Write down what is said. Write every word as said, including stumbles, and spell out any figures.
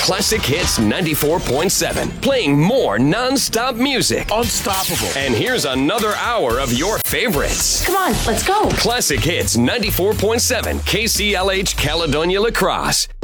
Classic Hits ninety-four point seven, playing more non-stop music. Unstoppable. And here's another hour of your favorites. Come on, let's go. Classic Hits ninety-four point seven, K C L H Caledonia La Crosse.